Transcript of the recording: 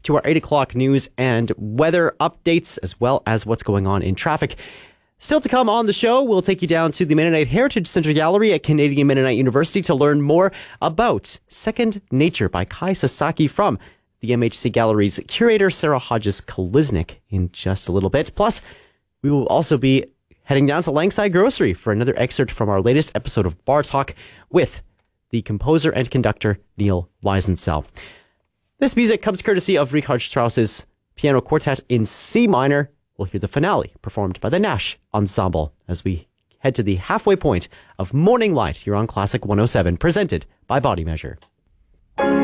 to our 8 o'clock news and weather updates, as well as what's going on in traffic. Still to come on the show, we'll take you down to the Mennonite Heritage Center Gallery at Canadian Mennonite University to learn more about Second Nature by Kai Sasaki from the MHC Gallery's curator, Sarah Hodges-Kaliznik, in just a little bit. Plus, we will also be heading down to Langside Grocery for another excerpt from our latest episode of Bar Talk with the composer and conductor Neil Weisensell. This music comes courtesy of Richard Strauss's Piano Quartet in C minor. We'll hear the finale performed by the Nash Ensemble as we head to the halfway point of Morning Light here on Classic 107, presented by Body Measure.